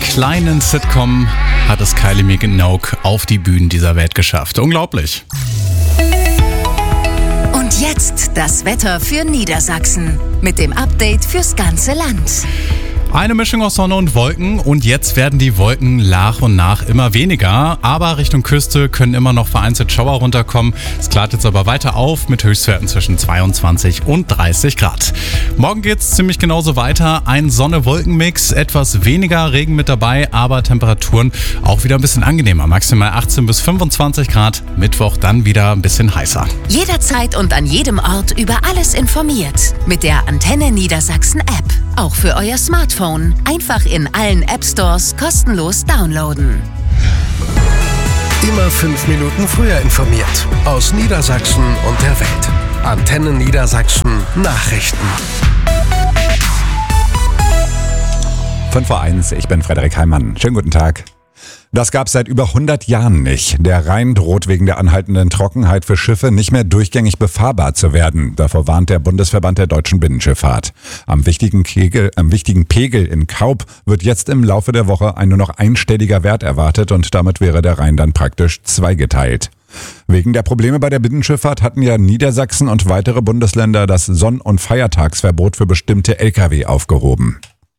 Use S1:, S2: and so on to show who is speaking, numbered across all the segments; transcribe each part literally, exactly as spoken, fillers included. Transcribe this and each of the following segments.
S1: kleinen Sitcom hat es Kylie Minogue auf die Bühnen dieser Welt geschafft. Unglaublich.
S2: Und jetzt das Wetter für Niedersachsen mit dem Update fürs ganze Land.
S1: Eine Mischung aus Sonne und Wolken und jetzt werden die Wolken nach und nach immer weniger, aber Richtung Küste können immer noch vereinzelt Schauer runterkommen. Es klart jetzt aber weiter auf mit Höchstwerten zwischen zweiundzwanzig und dreißig Grad. Morgen geht's ziemlich genauso weiter. Ein Sonne-Wolken-Mix, etwas weniger Regen mit dabei, aber Temperaturen auch wieder ein bisschen angenehmer. Maximal achtzehn bis fünfundzwanzig Grad, Mittwoch dann wieder ein bisschen heißer.
S2: Jederzeit und an jedem Ort über alles informiert mit der Antenne Niedersachsen App. Auch für euer Smartphone. Einfach in allen App-Stores kostenlos downloaden.
S3: Immer fünf Minuten früher informiert. Aus Niedersachsen und der Welt. Antenne Niedersachsen Nachrichten.
S4: fünf vor eins, ich bin Frederik Heimann. Schönen guten Tag. Das gab's seit über hundert Jahren nicht. Der Rhein droht wegen der anhaltenden Trockenheit für Schiffe nicht mehr durchgängig befahrbar zu werden. Davor warnt der Bundesverband der deutschen Binnenschifffahrt. Am wichtigen, Kegel, am wichtigen Pegel in Kaub wird jetzt im Laufe der Woche ein nur noch einstelliger Wert erwartet und damit wäre der Rhein dann praktisch zweigeteilt. Wegen der Probleme bei der Binnenschifffahrt hatten ja Niedersachsen und weitere Bundesländer das Sonn- und Feiertagsverbot für bestimmte L K W aufgehoben.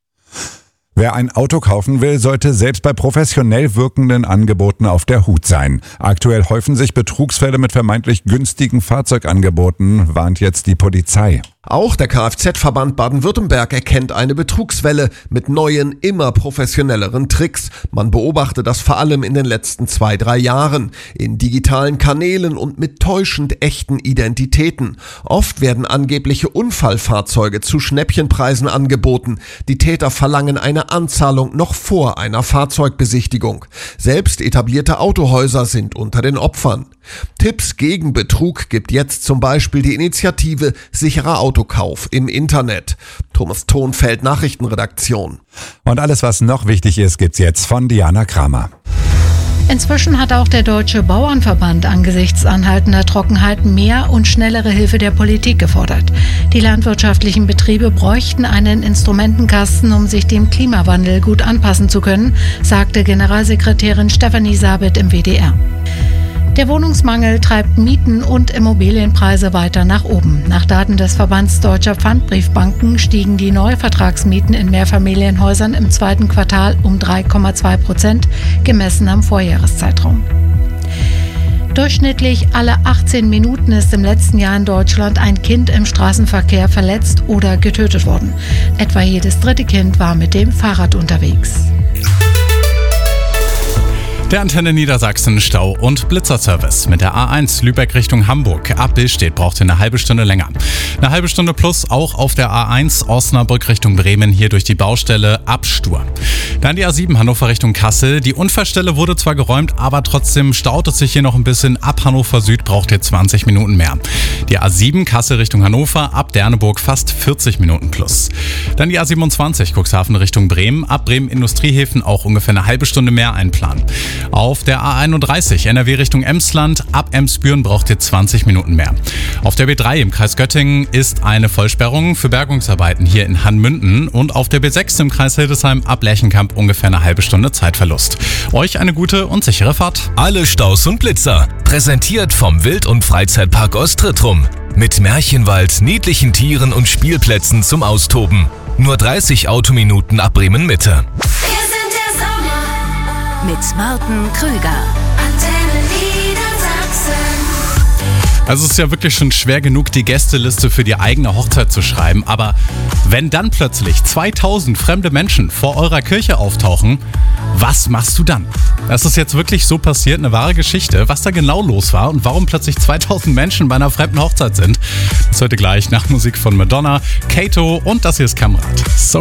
S4: Wer ein Auto kaufen will, sollte selbst bei professionell wirkenden Angeboten auf der Hut sein. Aktuell häufen sich Betrugsfälle mit vermeintlich günstigen Fahrzeugangeboten, warnt jetzt die Polizei.
S3: Auch der Kfz-Verband Baden-Württemberg erkennt eine Betrugswelle mit neuen, immer professionelleren Tricks. Man beobachte das vor allem in den letzten zwei, drei Jahren. In digitalen Kanälen und mit täuschend echten Identitäten. Oft werden angebliche Unfallfahrzeuge zu Schnäppchenpreisen angeboten. Die Täter verlangen eine Anzahlung noch vor einer Fahrzeugbesichtigung. Selbst etablierte Autohäuser sind unter den Opfern. Tipps gegen Betrug gibt jetzt zum Beispiel die Initiative Sicherer Autokauf im Internet. Thomas Thonfeld, Nachrichtenredaktion.
S4: Und alles, was noch wichtig ist, gibt's jetzt von Diana Kramer.
S5: Inzwischen hat auch der Deutsche Bauernverband angesichts anhaltender Trockenheit mehr und schnellere Hilfe der Politik gefordert. Die landwirtschaftlichen Betriebe bräuchten einen Instrumentenkasten, um sich dem Klimawandel gut anpassen zu können, sagte Generalsekretärin Stefanie Sabit im W D R. Der Wohnungsmangel treibt Mieten und Immobilienpreise weiter nach oben. Nach Daten des Verbands Deutscher Pfandbriefbanken stiegen die Neuvertragsmieten in Mehrfamilienhäusern im zweiten Quartal um drei Komma zwei Prozent, gemessen am Vorjahreszeitraum. Durchschnittlich alle achtzehn Minuten ist im letzten Jahr in Deutschland ein Kind im Straßenverkehr verletzt oder getötet worden. Etwa jedes dritte Kind war mit dem Fahrrad unterwegs.
S1: Der Antenne Niedersachsen Stau- und Blitzerservice mit der A eins Lübeck Richtung Hamburg. Ab Billstedt braucht ihr eine halbe Stunde länger. Eine halbe Stunde plus auch auf der A eins Osnabrück Richtung Bremen, hier durch die Baustelle ab Stur. Dann die A sieben Hannover Richtung Kassel. Die Unfallstelle wurde zwar geräumt, aber trotzdem staut es sich hier noch ein bisschen. Ab Hannover Süd braucht ihr zwanzig Minuten mehr. Die A sieben Kassel Richtung Hannover, ab Derneburg fast vierzig Minuten plus. Dann die A siebenundzwanzig Cuxhaven Richtung Bremen. Ab Bremen Industriehäfen auch ungefähr eine halbe Stunde mehr einplanen. Auf der A einunddreißig N R W Richtung Emsland, ab Emsbüren braucht ihr zwanzig Minuten mehr. Auf der B drei im Kreis Göttingen ist eine Vollsperrung für Bergungsarbeiten hier in Hannmünden und auf der B sechs im Kreis Hildesheim ab Lerchenkamp ungefähr eine halbe Stunde Zeitverlust. Euch eine gute und sichere Fahrt.
S6: Alle Staus und Blitzer, präsentiert vom Wild- und Freizeitpark Ostrittrum. Mit Märchenwald, niedlichen Tieren und Spielplätzen zum Austoben. Nur dreißig Autominuten ab Bremen Mitte.
S2: Mit Martin Krüger.
S1: Antenne Niedersachsen. Also es ist ja wirklich schon schwer genug, die Gästeliste für die eigene Hochzeit zu schreiben. Aber wenn dann plötzlich zweitausend fremde Menschen vor eurer Kirche auftauchen, was machst du dann? Das ist jetzt wirklich so passiert, eine wahre Geschichte. Was da genau los war und warum plötzlich zweitausend Menschen bei einer fremden Hochzeit sind, das heute gleich nach Musik von Madonna, Kato und das hier ist Kamerad. So